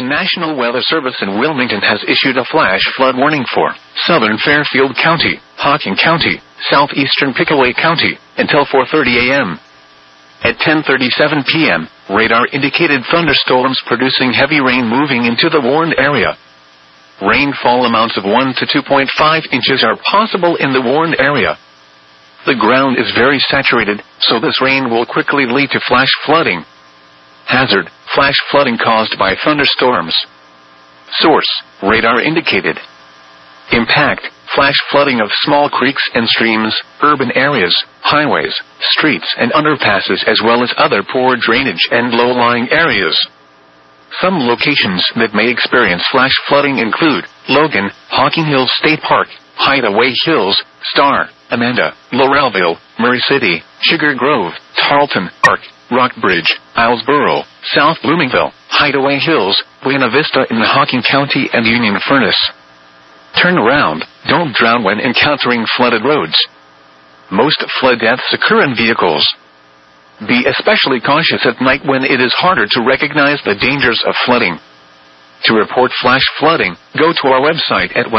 National Weather Service in Wilmington has issued a flash flood warning for southern Fairfield County, Hocking County, southeastern Pickaway County, until 4:30 a.m. At 10:37 p.m., radar indicated thunderstorms producing heavy rain moving into the warned area. Rainfall amounts of 1 to 2.5 inches are possible in the warned area. The ground is very saturated, so this rain will quickly lead to flash flooding. Hazard: flash flooding caused by thunderstorms. Source: radar indicated. Impact: flash flooding of small creeks and streams, urban areas, highways, streets and underpasses, as well as other poor drainage and low-lying areas. Some locations that may experience flash flooding include Logan, Hocking Hills State Park, Hideaway Hills, Star, Amanda, Laurelville, Murray City, Sugar Grove, Tarleton, Park, Rockbridge, Islesboro, South Bloomingville, Hideaway Hills, Buena Vista in Hocking County, and Union Furnace. Turn around. Don't drown when encountering flooded roads. Most flood deaths occur in vehicles. Be especially cautious at night when it is harder to recognize the dangers of flooding. To report flash flooding, go to our website at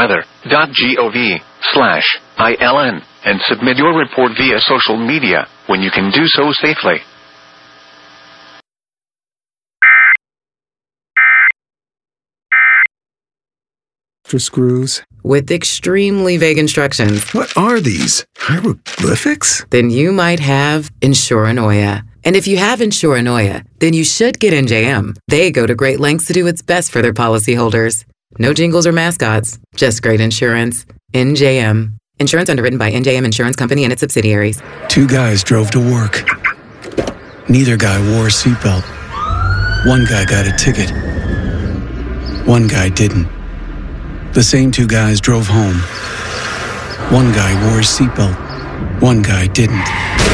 weather.gov/ILN and submit your report via social media when you can do so safely. Screws with extremely vague instructions. What are these? Hieroglyphics? Then you might have Insuranoia. And if you have Insuranoia, then you should get NJM. They go to great lengths to do what's best for their policyholders. No jingles or mascots, just great insurance. NJM. Insurance underwritten by NJM Insurance Company and its subsidiaries. Two guys drove to work. Neither guy wore a seatbelt. One guy got a ticket. One guy didn't. The same two guys drove home. One guy wore his seatbelt. One guy didn't.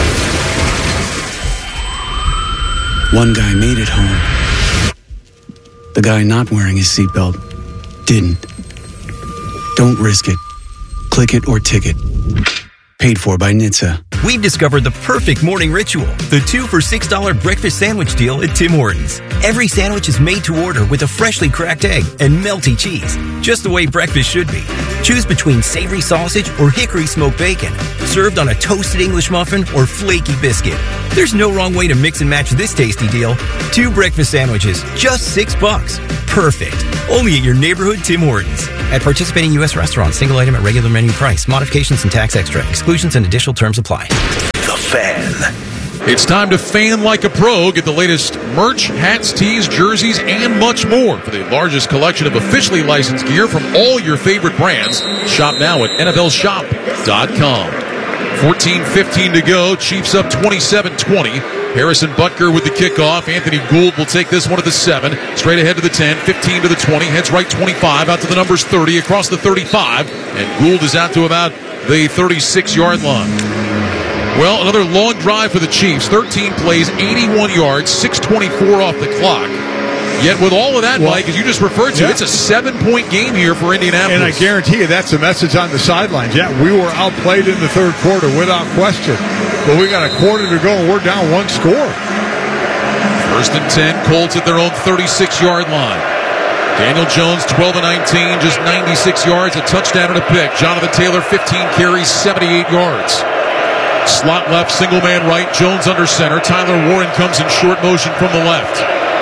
One guy made it home. The guy not wearing his seatbelt didn't. Don't risk it. Click it or ticket. Paid for by NHTSA. We've discovered the perfect morning ritual. The 2 for $6 breakfast sandwich deal at Tim Hortons. Every sandwich is made to order with a freshly cracked egg and melty cheese. Just the way breakfast should be. Choose between savory sausage or hickory smoked bacon. Served on a toasted English muffin or flaky biscuit. There's no wrong way to mix and match this tasty deal. 2 breakfast sandwiches, just $6. Perfect. Only at your neighborhood Tim Hortons. At participating U.S. restaurants, single item at regular menu price. Modifications and tax extra. Exclusions and additional terms apply. The Fan. It's time to fan like a pro. Get the latest merch, hats, tees, jerseys, and much more. For the largest collection of officially licensed gear from all your favorite brands, shop now at NFLShop.com. 14:15 to go. Chiefs up 27-20. Harrison Butker with the kickoff. Anthony Gould will take this one to the 7. Straight ahead to the 10. 15 to the 20. Heads right 25. Out to the numbers 30. Across the 35. And Gould is out to about the 36-yard line. Well, another long drive for the Chiefs. 13 plays, 81 yards, 6:24 off the clock. Yet with all of that, Mike, as you just referred to, it's a 7-point game here for Indianapolis. And I guarantee you that's the message on the sidelines. Yeah, we were outplayed in the third quarter without question. But we got a quarter to go and we're down 1 score. 1st and 10, Colts at their own 36-yard line. Daniel Jones, 12 of 19, just 96 yards, a touchdown and a pick. Jonathan Taylor, 15 carries, 78 yards. Slot left, single man right, Jones under center. Tyler Warren comes in short motion from the left.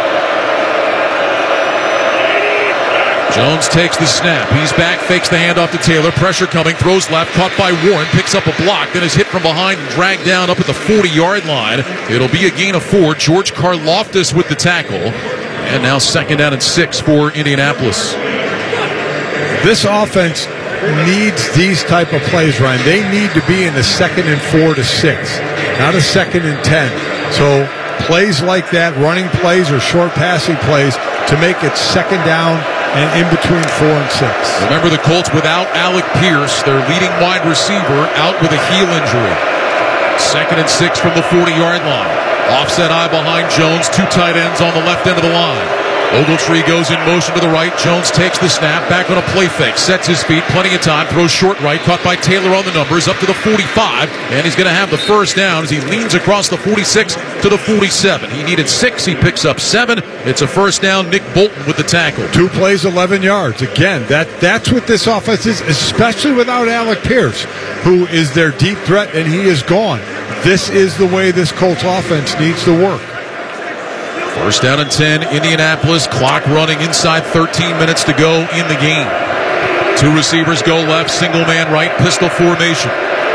Jones takes the snap. He's back, fakes the handoff to Taylor. Pressure coming, throws left, caught by Warren, picks up a block, then is hit from behind and dragged down up at the 40-yard line. It'll be a gain of 4. George Karlaftis with the tackle. And now 2nd down and 6 for Indianapolis. This offense needs these type of plays, Ryan. They need to be in the 2nd and 4 to 6, not a 2nd and 10. So plays like that, running plays or short passing plays to make it 2nd down and in between 4 and 6. Remember the Colts without Alec Pierce, their leading wide receiver, out with a heel injury. 2nd and 6 from the 40-yard line. Offset eye behind Jones, 2 tight ends on the left end of the line. Ogletree goes in motion to the right. Jones takes the snap, back on a play fake, sets his feet, plenty of time, throws short right, caught by Taylor on the numbers, up to the 45, and he's going to have the first down as he leans across the 46 to the 47. He needed 6, he picks up 7. It's a first down. Nick Bolton with the tackle. 2 plays, 11 yards. Again, that's what this offense is, especially without Alec Pierce, who is their deep threat, and he is gone. This is the way this Colts offense needs to work. First down and 10, Indianapolis. Clock running inside 13 minutes to go in the game. 2 receivers go left, single man right, pistol formation.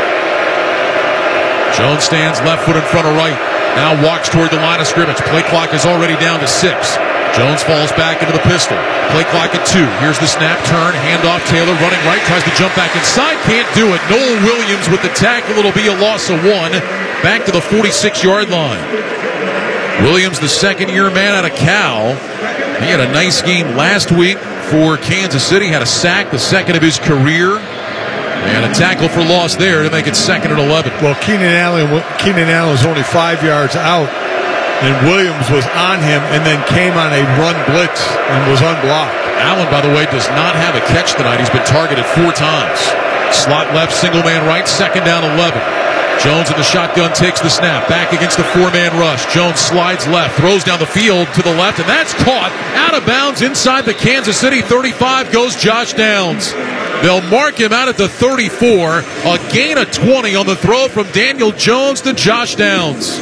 Jones stands left foot in front of right. Now walks toward the line of scrimmage. Play clock is already down to 6. Jones falls back into the pistol. Play clock at 2. Here's the snap, turn, handoff. Taylor running right, tries to jump back inside, can't do it. Noel Williams with the tackle. It'll be a loss of 1. Back to the 46-yard line. Williams, the second-year man out of Cal. He had a nice game last week for Kansas City. Had a sack, the second of his career. And a tackle for loss there to make it 2nd and 11. Well, Keenan Allen was only 5 yards out, and Williams was on him and then came on a run blitz and was unblocked. Allen, by the way, does not have a catch tonight. He's been targeted 4 times. Slot left, single man right, 2nd down 11. Jones in the shotgun takes the snap. Back against the 4-man rush. Jones slides left, throws down the field to the left, and that's caught out of bounds inside the Kansas City 35 goes Josh Downs. They'll mark him out at the 34. A gain of 20 on the throw from Daniel Jones to Josh Downs.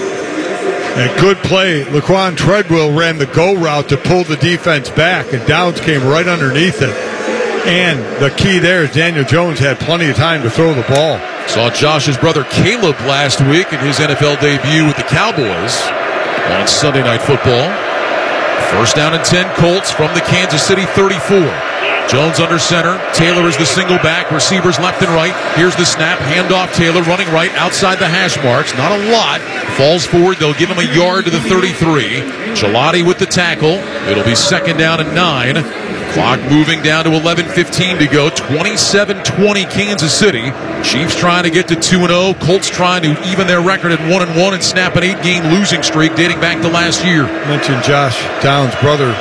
A good play. Laquan Treadwell ran the go route to pull the defense back, and Downs came right underneath it. And the key there is Daniel Jones had plenty of time to throw the ball. Saw Josh's brother Caleb last week in his NFL debut with the Cowboys on Sunday Night Football. First down and 10, Colts from the Kansas City 34. Jones under center. Taylor is the single back. Receivers left and right. Here's the snap. Handoff. Taylor running right outside the hash marks. Not a lot. Falls forward. They'll give him a yard to the 33. Gelati with the tackle. It'll be 2nd down and 9. Clock moving down to 11:15 to go. 27-20 Kansas City. Chiefs trying to get to 2-0. Colts trying to even their record at 1-1 and snap an 8-game losing streak dating back to last year. Mentioned Josh Downs' brother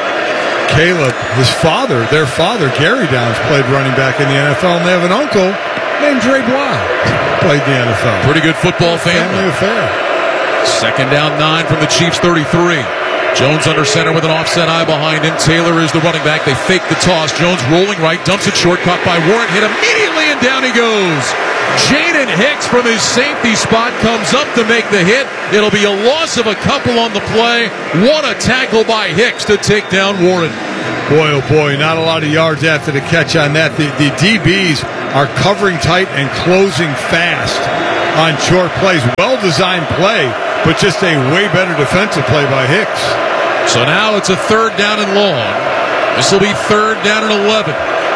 Caleb. Their father, Gary Downs, played running back in the NFL, and they have an uncle named Dre Bly. Played in the NFL. Pretty good football family affair. 2nd down 9 from the Chiefs 33. Jones under center with an offset eye behind him. Taylor is the running back. They fake the toss. Jones rolling right, dumps it short, caught by Warren, hit immediately, and down he goes. Jaden Hicks from his safety spot comes up to make the hit. It'll be a loss of a couple on the play. What a tackle by Hicks to take down Warren. Boy, oh boy, not a lot of yards after the catch on that. The DBs are covering tight and closing fast on short plays. Well-designed play, but just a way better defensive play by Hicks. So now it's a 3rd down and long. This will be 3rd down and 11.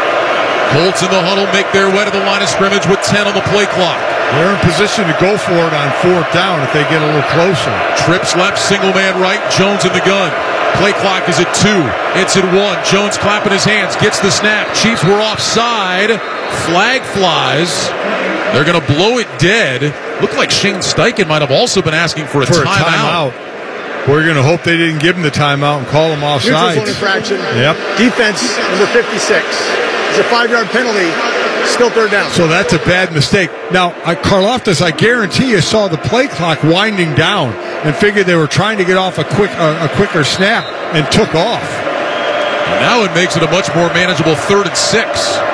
Colts in the huddle make their way to the line of scrimmage with 10 on the play clock. They're in position to go for it on 4th down if they get a little closer. Trips left, single man right, Jones in the gun. Play clock is at 2. It's at 1. Jones clapping his hands, gets the snap. Chiefs were offside. Flag flies. They're going to blow it dead. Looked like Shane Steichen might have also been asking for a timeout. We're going to hope they didn't give him the timeout and call him offside. Neutral zone infraction. Yep. Defense, number 56. It's a 5-yard penalty. Still 3rd down. So that's a bad mistake. Now, Karlaftis, I guarantee you saw the play clock winding down and figured they were trying to get off a quicker snap and took off. And now it makes it a much more manageable 3rd and 6.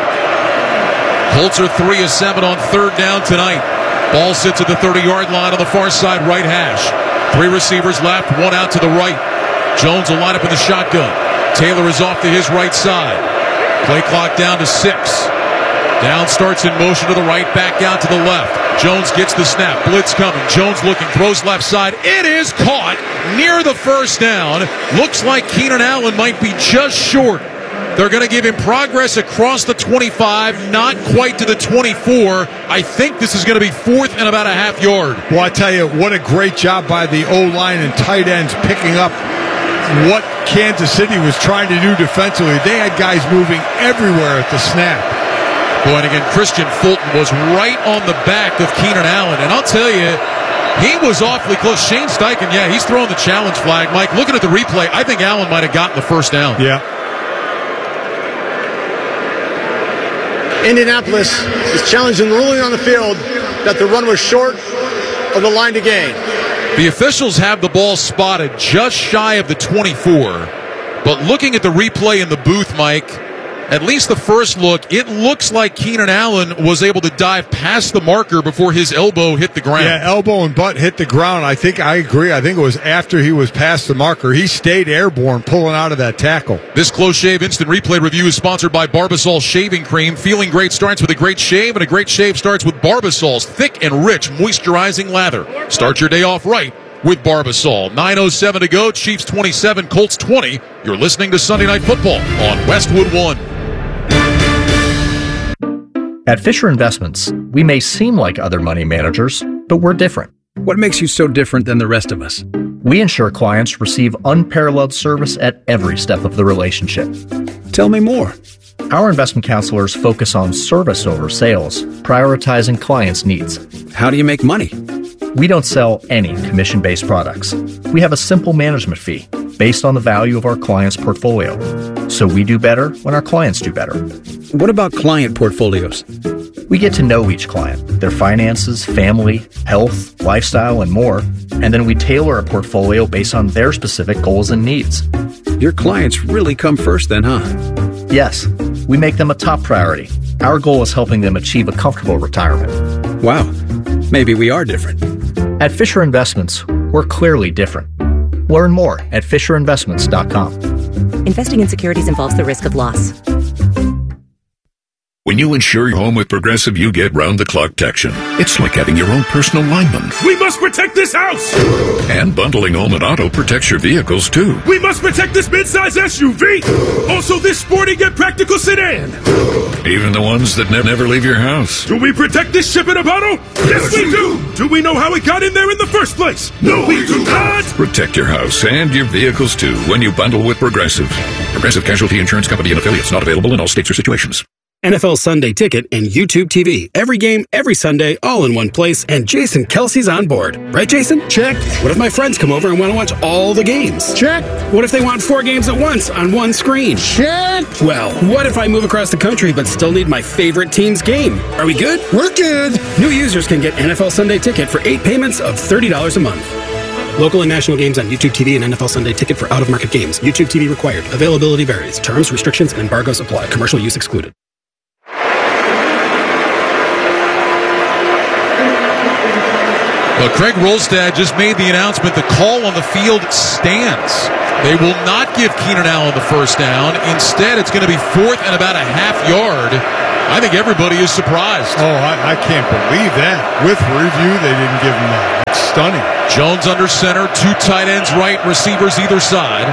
Colts are 3 of 7 on 3rd down tonight. Ball sits at the 30-yard line on the far side right hash. 3 receivers left, 1 out to the right. Jones will line up in the shotgun. Taylor is off to his right side. Play clock down to 6. Down starts in motion to the right, back out to the left. Jones gets the snap. Blitz coming. Jones looking, throws left side. It is caught near the 1st down. Looks like Keenan Allen might be just short. They're going to give him progress across the 25, not quite to the 24. I think this is going to be 4th and about a half yard. Well, I tell you, what a great job by the O-line and tight ends picking up what Kansas City was trying to do defensively. They had guys moving everywhere at the snap. Boy, and again, Christian Fulton was right on the back of Keenan Allen. And I'll tell you, He was awfully close. Shane Steichen, he's throwing the challenge flag. Mike, looking at the replay, I think Allen might have gotten the first down. Yeah. Indianapolis is challenging the ruling on the field that the run was short of the line to gain. The officials have the ball spotted just shy of the 24. But looking at the replay in the booth, Mike, at least the first look, it looks like Keenan Allen was able to dive past the marker before his elbow hit the ground. Yeah, elbow and butt hit the ground. I agree. I think it was after he was past the marker. He stayed airborne pulling out of that tackle. This Close Shave Instant Replay review is sponsored by Barbasol Shaving Cream. Feeling great starts with a great shave, and a great shave starts with Barbasol's thick and rich moisturizing lather. Start your day off right with Barbasol. 9:07 to go. Chiefs 27, Colts 20. You're listening to Sunday Night Football on Westwood One. At Fisher Investments, we may seem like other money managers, but we're different. What makes you so different than the rest of us? We ensure clients receive unparalleled service at every step of the relationship. Tell me more. Our investment counselors focus on service over sales, prioritizing clients' needs. How do you make money? We don't sell any commission-based products. We have a simple management fee based on the value of our client's portfolio. So we do better when our clients do better. What about client portfolios? We get to know each client, their finances, family, health, lifestyle, and more, and then we tailor a portfolio based on their specific goals and needs. Your clients really come first then, huh? Yes, we make them a top priority. Our goal is helping them achieve a comfortable retirement. Wow, maybe we are different. At Fisher Investments, we're clearly different. Learn more at FisherInvestments.com. Investing in securities involves the risk of loss. When you insure your home with Progressive, you get round-the-clock protection. It's like having your own personal lineman. We must protect this house! And bundling home and auto protects your vehicles, too. We must protect this midsize SUV! Also this sporty yet practical sedan! Even the ones that never leave your house. Do we protect this ship in a bottle? Yes, we do! Do we know how it got in there in the first place? No, we do not! Protect your house and your vehicles, too, when you bundle with Progressive. Progressive Casualty Insurance Company and affiliates, not available in all states or situations. NFL Sunday Ticket and YouTube TV. Every game, every Sunday, all in one place, and Jason Kelsey's on board. Right, Jason? Check. What if my friends come over and want to watch all the games? Check. What if they want 4 games at once on one screen? Check. Well, what if I move across the country but still need my favorite team's game? Are we good? We're good. New users can get NFL Sunday Ticket for 8 payments of $30 a month. Local and national games on YouTube TV and NFL Sunday Ticket for out-of-market games. YouTube TV required. Availability varies. Terms, restrictions, and embargoes apply. Commercial use excluded. Well, Craig Rolstad just made the announcement the call on the field stands. They will not give Keenan Allen the first down. Instead, it's going to be 4th and about a half yard. I think everybody is surprised. Oh, I can't believe that. With review, they didn't give him that. It's stunning. Jones under center, 2 tight ends right, receivers either side.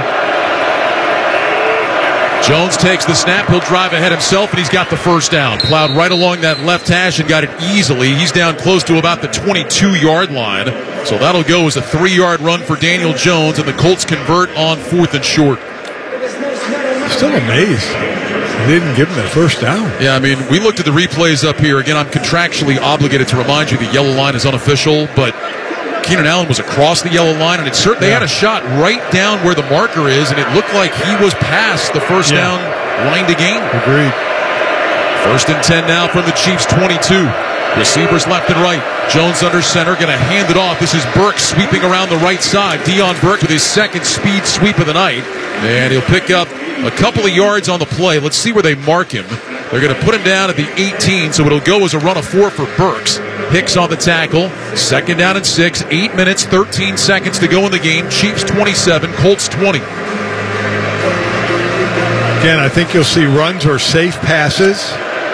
Jones takes the snap. He'll drive ahead himself, and he's got the first down. Plowed right along that left hash and got it easily. He's down close to about the 22-yard line. So that'll go as a 3-yard run for Daniel Jones, and the Colts convert on 4th and short. Still amazed they didn't give him that first down. Yeah, I mean, we looked at the replays up here. Again, I'm contractually obligated to remind you the yellow line is unofficial, but Keenan Allen was across the yellow line, and they had a shot right down where the marker is, and it looked like he was past the first down line to gain. Agreed. 1st and 10 now from the Chiefs' 22. Receivers left and right. Jones under center, going to hand it off. This is Burke sweeping around the right side. Deion Burke with his second speed sweep of the night, and he'll pick up a couple of yards on the play. Let's see where they mark him. They're going to put him down at the 18, so it'll go as a run of 4 for Burks. Hicks on the tackle. 2nd down and 6. 8 minutes, 13 seconds to go in the game. Chiefs 27, Colts 20. Again, I think you'll see runs or safe passes.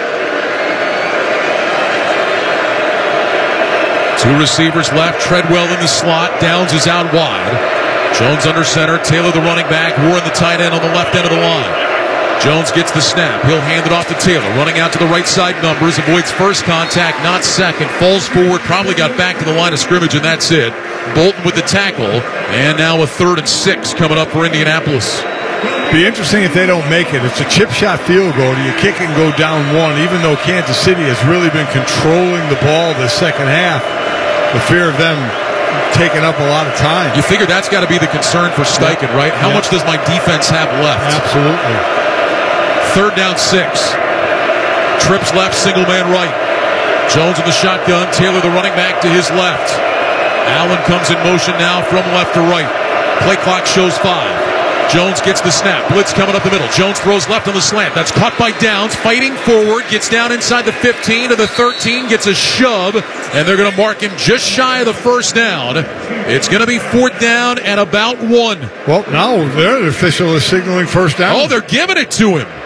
2 receivers left. Treadwell in the slot. Downs is out wide. Jones under center. Taylor the running back. Warren the tight end on the left end of the line. Jones gets the snap. He'll hand it off to Taylor. Running out to the right side numbers. Avoids first contact, not second. Falls forward. Probably got back to the line of scrimmage, and that's it. Bolton with the tackle. And now a 3rd and 6 coming up for Indianapolis. Be interesting if they don't make it. It's a chip shot field goal. Do you kick and go down 1, even though Kansas City has really been controlling the ball the second half? The fear of them taking up a lot of time. You figure that's got to be the concern for Steichen, right? How much does my defense have left? Absolutely. 3rd down 6. Trips left, single man right. Jones in the shotgun. Taylor, the running back, to his left. Allen comes in motion now from left to right. Play clock shows 5. Jones gets the snap. Blitz coming up the middle. Jones throws left on the slant. That's caught by Downs. Fighting forward. Gets down inside the 15 to the 13. Gets a shove. And they're going to mark him just shy of the first down. It's going to be 4th down and about 1. Well, now the official is signaling first down. Oh, they're giving it to him.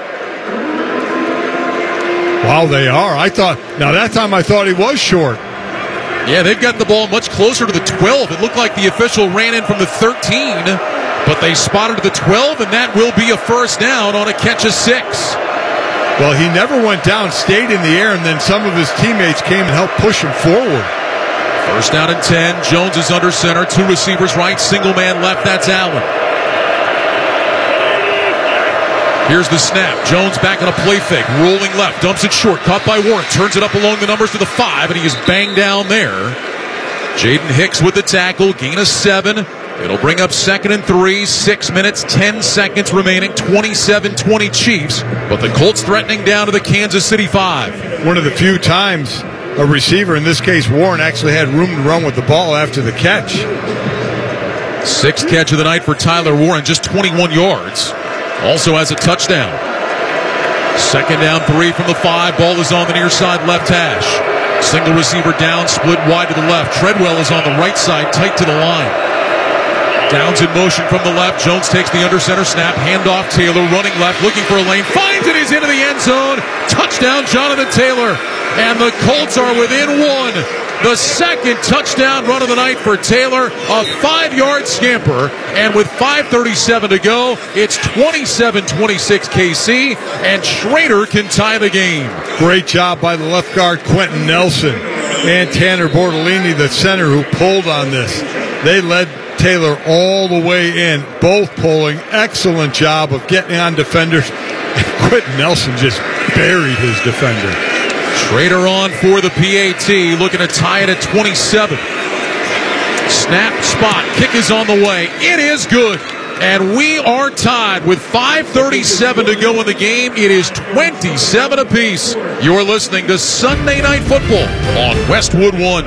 Wow, they are. Now that time I thought he was short. Yeah, they've got the ball much closer to the 12. It looked like the official ran in from the 13, but they spotted the 12, and that will be a first down on a catch of 6. Well, he never went down, stayed in the air, and then some of his teammates came and helped push him forward. First down and 10. Jones is under center. 2 receivers right, single man left. That's Allen. Here's the snap. Jones back on a play fake. Rolling left. Dumps it short. Caught by Warren. Turns it up along the numbers to the 5, and he is banged down there. Jaden Hicks with the tackle. Gain of 7. It'll bring up 2nd and 3. 6 minutes, 10 seconds remaining. 27-20 Chiefs. But the Colts threatening down to the Kansas City 5. One of the few times a receiver, in this case Warren, actually had room to run with the ball after the catch. 6th catch of the night for Tyler Warren. Just 21 yards. Also has a touchdown. 2nd down 3 from the 5. Ball is on the near side left hash. Single receiver down, split wide to the left. Treadwell is on the right side, tight to the line. Downs in motion from the left. Jones takes the under center snap. Handoff. Taylor running left, looking for a lane. Finds it. He's into the end zone. Touchdown, Jonathan Taylor. And the Colts are within 1. The 2nd touchdown run of the night for Taylor, a 5-yard scamper, and with 5:37 to go, it's 27-26 KC, and Schrader can tie the game. Great job by the left guard, Quentin Nelson, and Tanner Bortolini, the center, who pulled on this. They led Taylor all the way in, both pulling. Excellent job of getting on defenders. Quentin Nelson just buried his defender. Schrader on for the PAT, looking to tie it at 27. Snap, spot, kick is on the way. It is good. And we are tied with 5:37 to go in the game. It is 27 apiece. You're listening to Sunday Night Football on Westwood One.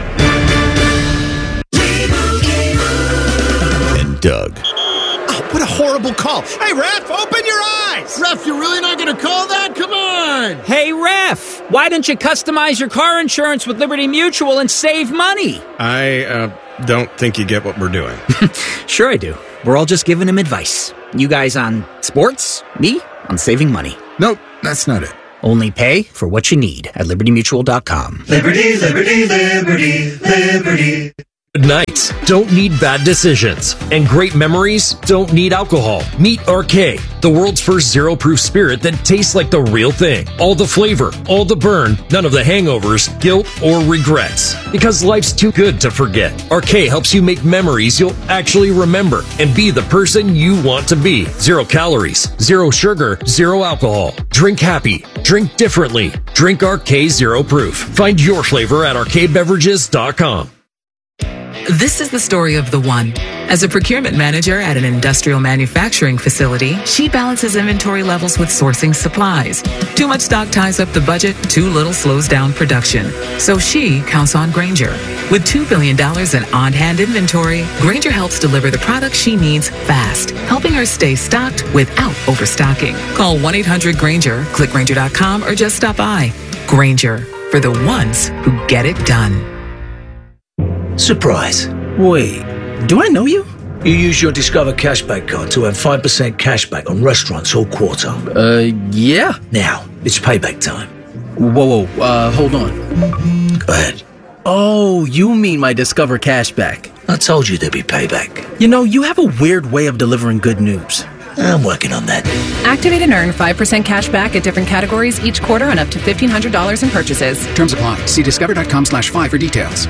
And Doug. Oh, what a horrible call. Hey, ref, open your eyes. Ref, you're really not going to call that? Come on. Hey, ref, why don't you customize your car insurance with Liberty Mutual and save money? I don't think you get what we're doing. Sure I do. We're all just giving him advice. You guys on sports, me on saving money. Nope, that's not it. Only pay for what you need at libertymutual.com. Liberty, liberty, liberty, liberty. Good nights don't need bad decisions, and great memories don't need alcohol. Meet RK, the world's first zero-proof spirit that tastes like the real thing. All the flavor, all the burn, none of the hangovers, guilt, or regrets. Because life's too good to forget. RK helps you make memories you'll actually remember and be the person you want to be. 0 calories, 0 sugar, 0 alcohol. Drink happy. Drink differently. Drink RK Zero Proof. Find your flavor at rkbeverages.com. This is the story of the one. As a procurement manager at an industrial manufacturing facility, she balances inventory levels with sourcing supplies. Too much stock ties up the budget, too little slows down production. So she counts on Grainger. With $2 billion in on-hand inventory, Grainger helps deliver the products she needs fast, helping her stay stocked without overstocking. Call 1-800-GRAINGER, click Grainger.com, or just stop by. Grainger, for the ones who get it done. Surprise. Wait, do I know you? You use your Discover Cashback card to have 5% cashback on restaurants all quarter. Yeah. Now, it's payback time. Whoa, hold on. Go ahead. Oh, you mean my Discover Cashback. I told you there'd be payback. You know, you have a weird way of delivering good news. I'm working on that. Activate and earn 5% cash back at different categories each quarter and up to $1,500 in purchases. Terms apply. See discover.com/5 for details.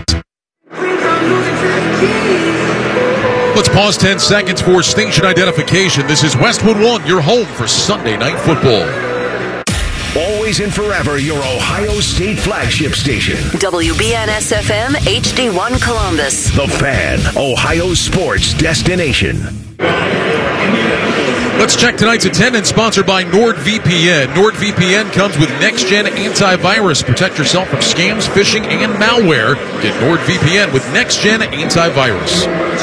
Let's pause 10 seconds for station identification. This is Westwood One, your home for Sunday Night Football. Always and forever your Ohio State flagship station. WBNS-FM, HD1 Columbus. The Fan, Ohio sports destination. Let's check tonight's attendance, sponsored by NordVPN. NordVPN comes with next-gen antivirus. Protect yourself from scams, phishing, and malware. Get NordVPN with next-gen antivirus.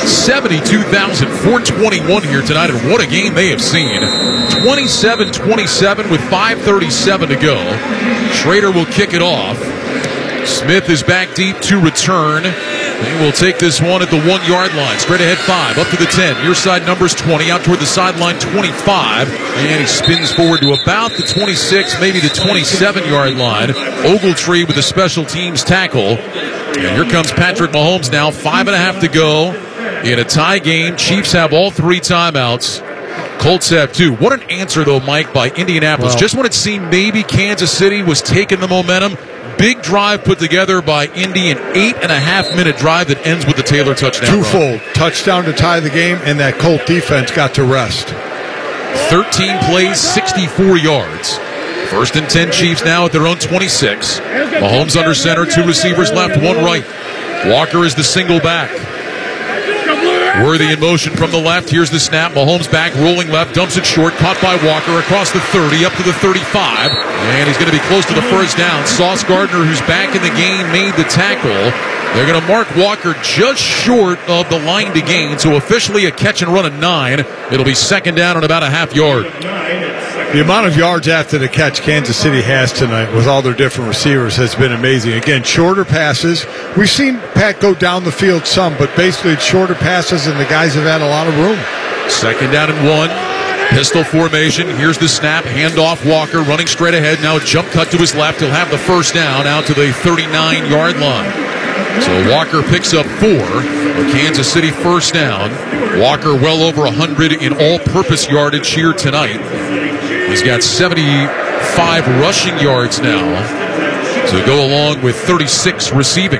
72,421 here tonight, and what a game they have seen. 27-27 with 5:37 to go. Schrader will kick it off. Smith is back deep to return. They will take this one at the 1-yard line. Straight ahead 5, up to the 10. Near side numbers 20, out toward the sideline 25. And he spins forward to about the 26, maybe the 27-yard line. Ogletree with a special teams tackle. And here comes Patrick Mahomes now, 5.5 to go in a tie game. Chiefs have all 3 timeouts. Colts have 2. What an answer, though, Mike, by Indianapolis. Just when it seemed maybe Kansas City was taking the momentum, big drive put together by Indy, an 8.5-minute drive that ends with the Taylor touchdown. Twofold. Touchdown to tie the game, and that Colt defense got to rest. 13 plays, 64 yards. 1st and 10 Chiefs now at their own 26. Mahomes under center, 2 receivers left, 1 right. Walker is the single back. Worthy in motion from the left. Here's the snap. Mahomes back, rolling left, dumps it short, caught by Walker across the 30, up to the 35. And he's going to be close to the first down. Sauce Gardner, who's back in the game, made the tackle. They're going to mark Walker just short of the line to gain, so officially a catch and run of 9. It'll be 2nd down and about a half yard. The amount of yards after the catch Kansas City has tonight with all their different receivers has been amazing. Again, shorter passes. We've seen Pat go down the field some, but basically it's shorter passes, and the guys have had a lot of room. 2nd down and 1. Pistol formation. Here's the snap. Handoff Walker running straight ahead. Now a jump cut to his left. He'll have the first down out to the 39-yard line. So Walker picks up 4. A Kansas City first down. Walker well over 100 in all-purpose yardage here tonight. He's got 75 rushing yards now to go along with 36 receiving.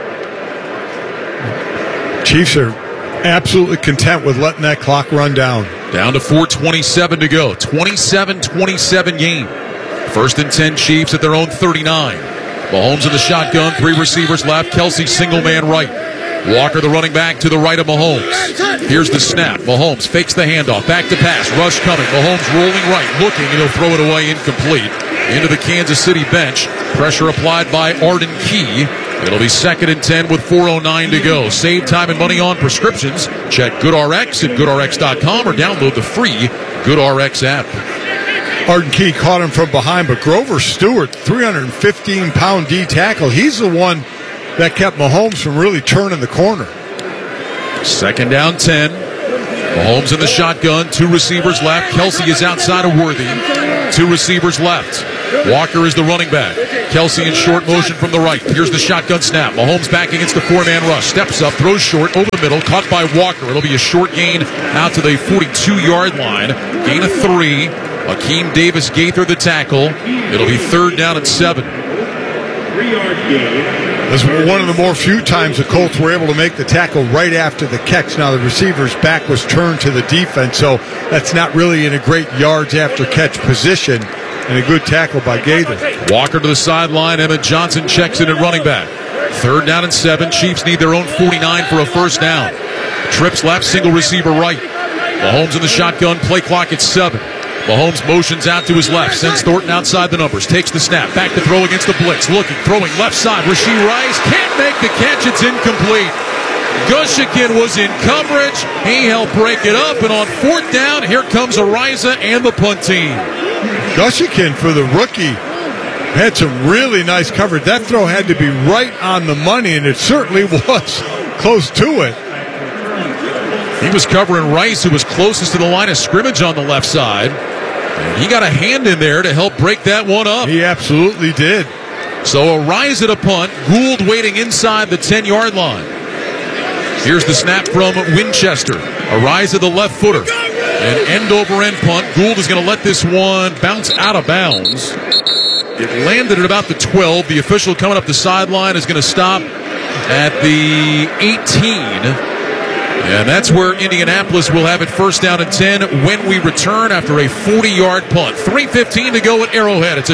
Chiefs are absolutely content with letting that clock run down. Down to 4:27 to go. 27-27 game. 1st and 10 Chiefs at their own 39. Mahomes in the shotgun, 3 receivers left. Kelsey single man right. Walker, the running back, to the right of Mahomes. Here's the snap. Mahomes fakes the handoff. Back to pass. Rush coming. Mahomes rolling right. Looking, and he'll throw it away incomplete. Into the Kansas City bench. Pressure applied by Arden Key. It'll be 2nd and 10 with 4:09 to go. Save time and money on prescriptions. Check GoodRx at GoodRx.com or download the free GoodRx app. Arden Key caught him from behind, but Grover Stewart, 315-pound D tackle. He's the one that kept Mahomes from really turning the corner. 2nd down 10. Mahomes in the shotgun. 2 receivers left. Kelsey is outside of Worthy. 2 receivers left. Walker is the running back. Kelsey in short motion from the right. Here's the shotgun snap. Mahomes back against the 4-man rush. Steps up, throws short, over the middle, caught by Walker. It'll be a short gain out to the 42-yard line. Gain of 3. Akeem Davis Gaither the tackle. It'll be 3rd down and 7. 3-yard gain. This was one of the more few times the Colts were able to make the tackle right after the catch. Now the receiver's back was turned to the defense, so that's not really in a great yards after catch position, and a good tackle by Gaither. Walker to the sideline. Emmett Johnson checks in at running back. 3rd down and 7. Chiefs need their own 49 for a first down. Trips left, single receiver right. Mahomes in the shotgun, play clock at 7. Mahomes motions out to his left, sends Thornton outside the numbers, takes the snap, back to throw against the blitz, looking, throwing left side. Rasheed Rice can't make the catch, it's incomplete. Gushikin was in coverage, he helped break it up, and on 4th down, here comes Ariza and the punt team. Gushikin, for the rookie, had some really nice coverage. That throw had to be right on the money, and it certainly was close to it. He was covering Rice, who was closest to the line of scrimmage on the left side. And he got a hand in there to help break that one up. He absolutely did. So a rise at a punt. Gould waiting inside the 10-yard line. Here's the snap from Winchester. A rise at the left footer. An end-over-end punt. Gould is going to let this one bounce out of bounds. It landed at about the 12. The official coming up the sideline is going to stop at the 18. And that's where Indianapolis will have it first down and 10 when we return after a 40-yard punt. 3:15 to go at Arrowhead. It's a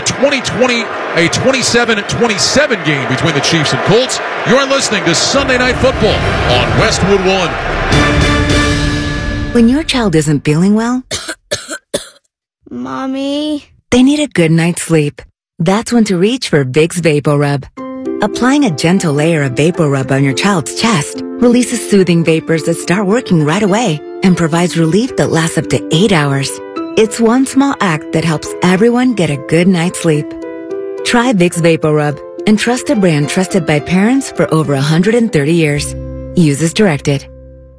27-27 game between the Chiefs and Colts. You're listening to Sunday Night Football on Westwood One. When your child isn't feeling well, Mommy, they need a good night's sleep. That's when to reach for Vicks VapoRub. Applying a gentle layer of VapoRub on your child's chest releases soothing vapors that start working right away and provides relief that lasts up to 8 hours. It's one small act that helps everyone get a good night's sleep. Try Vicks VapoRub and trust a brand trusted by parents for over 130 years. Use as directed.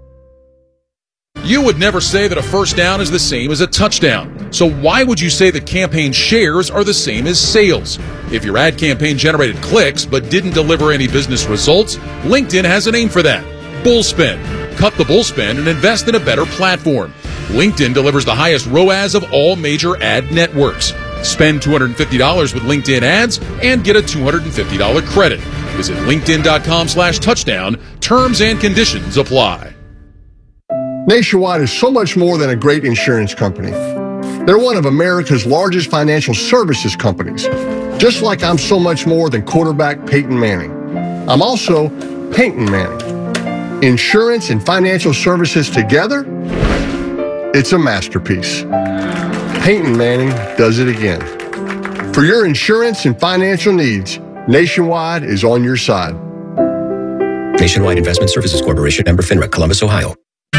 You would never say that a first down is the same as a touchdown. So why would you say that campaign shares are the same as sales? If your ad campaign generated clicks but didn't deliver any business results, LinkedIn has a name for that. Bullspend. Cut the bullspend and invest in a better platform. LinkedIn delivers the highest ROAS of all major ad networks. Spend $250 with LinkedIn ads and get a $250 credit. Visit linkedin.com/touchdown. Terms and conditions apply. Nationwide is so much more than a great insurance company. They're one of America's largest financial services companies, just like I'm so much more than quarterback Peyton Manning. I'm also Peyton Manning. Insurance and financial services together, it's a masterpiece. Peyton Manning does it again. For your insurance and financial needs, Nationwide is on your side. Nationwide Investment Services Corporation, member FINRA, Columbus, Ohio.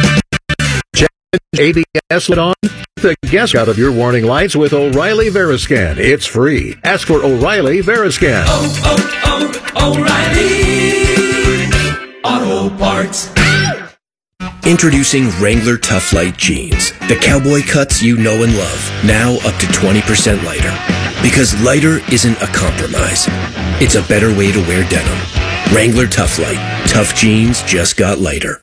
ABS lit on? The guess out of your warning lights with O'Reilly Veriscan. It's free. Ask for O'Reilly Veriscan. O'Reilly Auto Parts. Introducing Wrangler Tough Light Jeans. The cowboy cuts you know and love. Now up to 20% lighter. Because lighter isn't a compromise. It's a better way to wear denim. Wrangler Tough Light. Tough jeans just got lighter.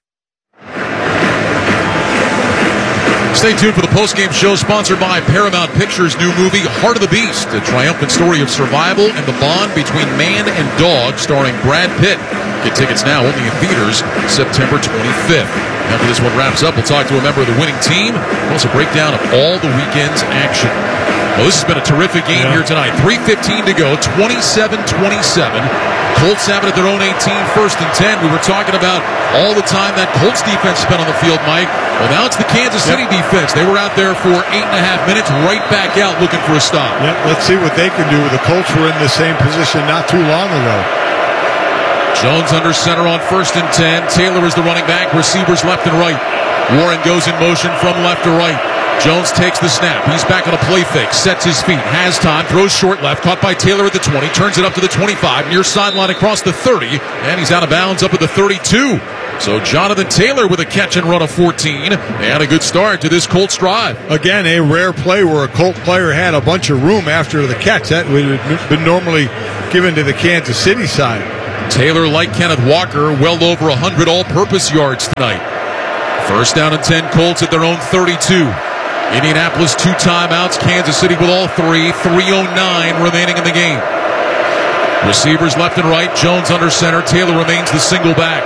Stay tuned for the postgame show sponsored by Paramount Pictures' new movie, Heart of the Beast, a triumphant story of survival and the bond between man and dog, starring Brad Pitt. Get tickets now only in theaters September 25th. After this one wraps up, we'll talk to a member of the winning team. We'll also break down of all the weekend's action. Well, this has been a terrific game here tonight. 3:15 to go, 27-27. Colts have it at their own 18, first and 10. We were talking about all the time that Colts defense spent on the field, Mike. Well, now it's the Kansas City defense. They were out there for 8.5 minutes, right back out looking for a stop. Yep, let's see what they can do. The Colts were in the same position not too long ago. Jones under center on first and 10. Taylor is the running back. Receivers left and right. Warren goes in motion from left to right. Jones takes the snap. He's back on a play fake. Sets his feet. Has time. Throws short left. Caught by Taylor at the 20. Turns it up to the 25. Near sideline across the 30. And he's out of bounds up at the 32. So Jonathan Taylor with a catch and run of 14. And a good start to this Colts drive. Again, a rare play where a Colt player had a bunch of room after the catch. That would have been normally given to the Kansas City side. Taylor, like Kenneth Walker, well over 100 all-purpose yards tonight. First down and 10, Colts at their own 32. Indianapolis 2 timeouts, Kansas City with all 3, 3:09 remaining in the game. Receivers left and right, Jones under center, Taylor remains the single back.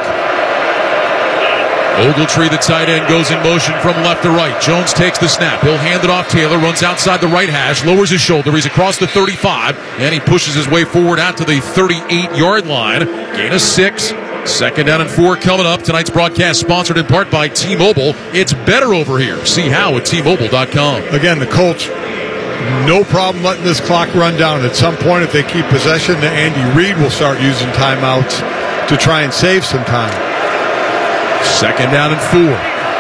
Ogletree, the tight end, goes in motion from left to right. Jones takes the snap. He'll hand it off. Taylor runs outside the right hash, lowers his shoulder. He's across the 35, and he pushes his way forward out to the 38-yard line. Gain of 6. Second down and 4 coming up. Tonight's broadcast sponsored in part by T-Mobile. It's better over here. See how at T-Mobile.com. Again, the Colts, no problem letting this clock run down. At some point, if they keep possession, Andy Reid will start using timeouts to try and save some time. Second down and 4.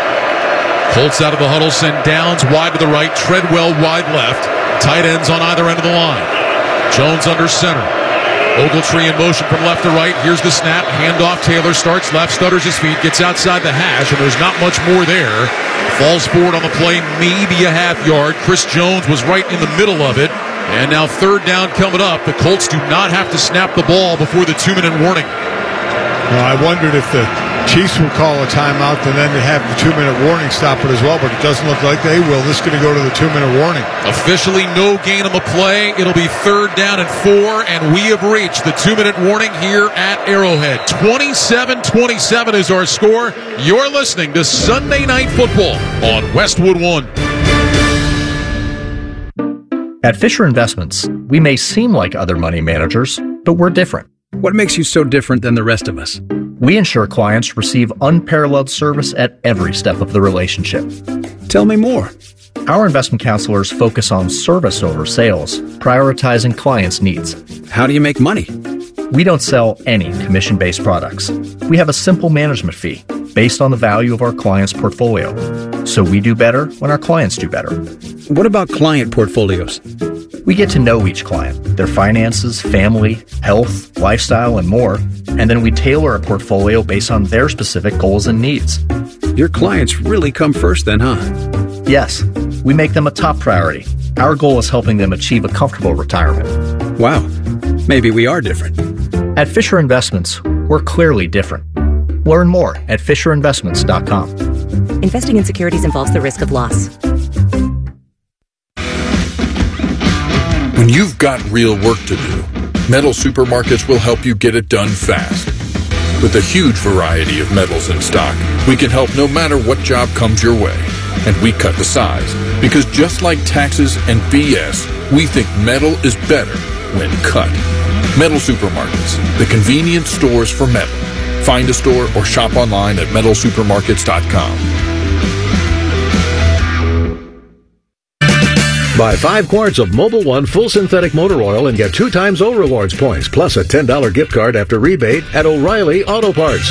Colts out of the huddle, send Downs wide to the right, Treadwell wide left. Tight ends on either end of the line. Jones under center. Ogletree in motion from left to right. Here's the snap. Handoff. Taylor starts left, stutters his feet, gets outside the hash, and there's not much more there. Falls forward on the play, maybe a half yard. Chris Jones was right in the middle of it. And now third down coming up. The Colts do not have to snap the ball before the 2-minute warning. Well, I wondered if the Chiefs will call a timeout and then they have the 2-minute warning stop it as well, but it doesn't look like they will. This is going to go to the 2-minute warning. Officially no gain on the play. It'll be 3rd down and 4, and we have reached the 2-minute warning here at Arrowhead. 27-27 is our score. You're listening to Sunday Night Football on Westwood One. At Fisher Investments, we may seem like other money managers, but we're different. What makes you so different than the rest of us? We ensure clients receive unparalleled service at every step of the relationship. Tell me more. Our investment counselors focus on service over sales, prioritizing clients' needs. How do you make money? We don't sell any commission-based products. We have a simple management fee based on the value of our clients' portfolio. So we do better when our clients do better. What about client portfolios? We get to know each client, their finances, family, health, lifestyle, and more, and then we tailor a portfolio based on their specific goals and needs. Your clients really come first then, huh? Yes, we make them a top priority. Our goal is helping them achieve a comfortable retirement. Wow, maybe we are different. At Fisher Investments, we're clearly different. Learn more at FisherInvestments.com. Investing in securities involves the risk of loss. When you've got real work to do, Metal Supermarkets will help you get it done fast. With a huge variety of metals in stock, we can help no matter what job comes your way. And we cut the size, because just like taxes and BS, we think metal is better when cut. Metal Supermarkets, the convenient stores for metal. Find a store or shop online at metalsupermarkets.com. Buy 5 quarts of Mobil 1 full synthetic motor oil and get 2 times O Rewards points, plus a $10 gift card after rebate at O'Reilly Auto Parts.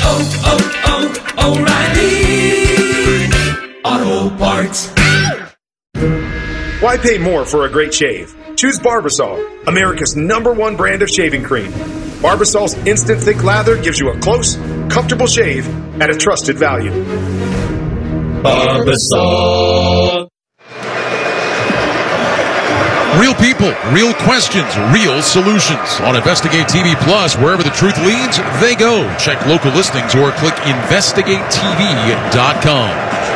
O'Reilly Auto Parts. Why pay more for a great shave? Choose Barbasol, America's #1 brand of shaving cream. Barbasol's instant thick lather gives you a close, comfortable shave at a trusted value. Barbasol. Real people, real questions, real solutions. On Investigate TV Plus, wherever the truth leads, they go. Check local listings or click investigatetv.com.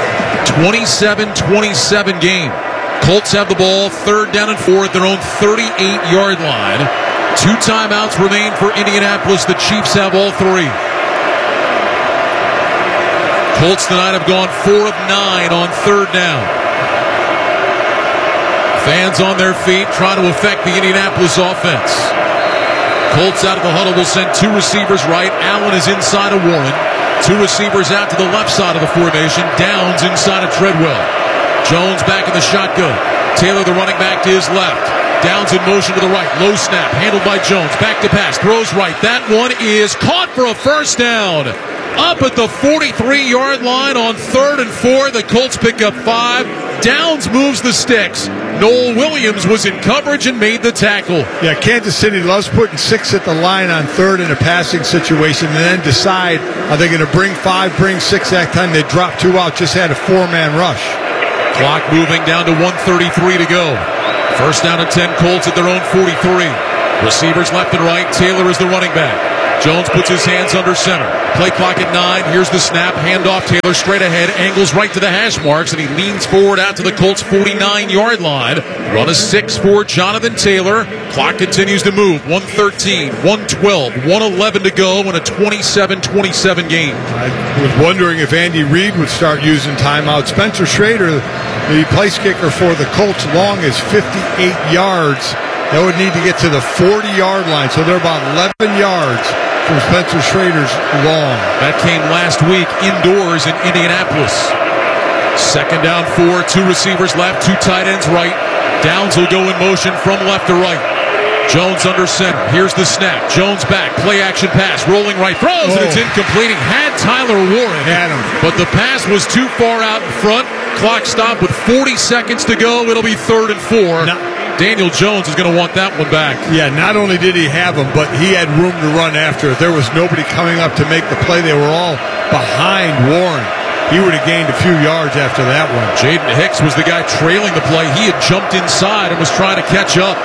27-27 game. Colts have the ball, 3rd down and 4 at their own 38-yard line. 2 timeouts remain for Indianapolis. The Chiefs have all 3. Colts tonight have gone 4 of 9 on 3rd down. Fans on their feet trying to affect the Indianapolis offense. Colts out of the huddle will send 2 receivers right. Allen is inside of Warren. 2 receivers out to the left side of the formation. Downs inside of Treadwell. Jones back in the shotgun. Taylor, the running back, to his left. Downs in motion to the right. Low snap. Handled by Jones. Back to pass. Throws right. That one is caught for a first down. Up at the 43-yard line on 3rd and 4. The Colts pick up 5. Downs moves the sticks. Noel Williams was in coverage and made the tackle. Yeah, Kansas City loves putting 6 at the line on 3rd in a passing situation and then decide, are they going to bring 5, bring 6 that time? They drop 2 out, just had a 4-man rush. Clock moving down to 1:33 to go. 1st down and 10, Colts at their own 43. Receivers left and right. Taylor is the running back. Jones puts his hands under center. Play clock at 9. Here's the snap. Handoff. Taylor straight ahead. Angles right to the hash marks, and he leans forward out to the Colts' 49-yard line. Run a 6 for Jonathan Taylor. Clock continues to move. 1:13, 1:12, 1:11 to go in a 27-27 game. I was wondering if Andy Reid would start using timeout. Spencer Schrader, the place kicker for the Colts, long as 58 yards. That would need to get to the 40-yard line, so they're about 11 yards from Spencer Schrader's long. That came last week indoors in Indianapolis. 2nd down 4, 2 receivers left, 2 tight ends right. Downs will go in motion from left to right. Jones under center. Here's the snap. Jones back. Play action pass. Rolling right. Throws, and it's incomplete. He had Tyler Warren. Had him. But the pass was too far out in front. Clock stopped with 40 seconds to go. It'll be 3rd and 4. Daniel Jones is going to want that one back. Yeah, not only did he have him, but he had room to run after it. There was nobody coming up to make the play. They were all behind Warren. He would have gained a few yards after that one. Jaden Hicks was the guy trailing the play. He had jumped inside and was trying to catch up.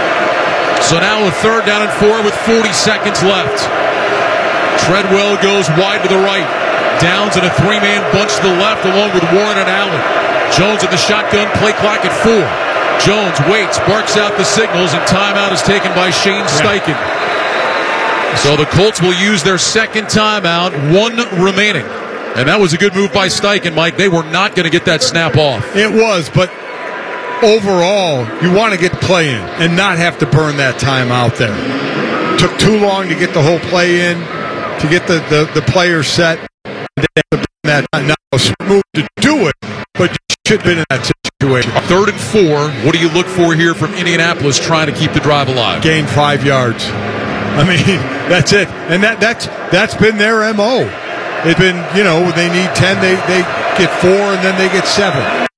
So now a 3rd down and 4 with 40 seconds left. Treadwell goes wide to the right. Downs in a three-man bunch to the left along with Warren and Allen. Jones in the shotgun, play clock at 4. Jones waits, barks out the signals, and timeout is taken by Shane Steichen. So the Colts will use their second timeout, 1 remaining. And that was a good move by Steichen, Mike. They were not going to get that snap off. It was, but overall, you want to get the play in and not have to burn that time out there. Took too long to get the whole play in, to get the player set. And they have to burn that time. Now, it's a move to do it, but you should have been in that situation. 3rd and 4. What do you look for here from Indianapolis trying to keep the drive alive? Gain 5 yards. I mean, that's it. And that's been their MO. They've been, they need 10, they get 4, and then they get 7.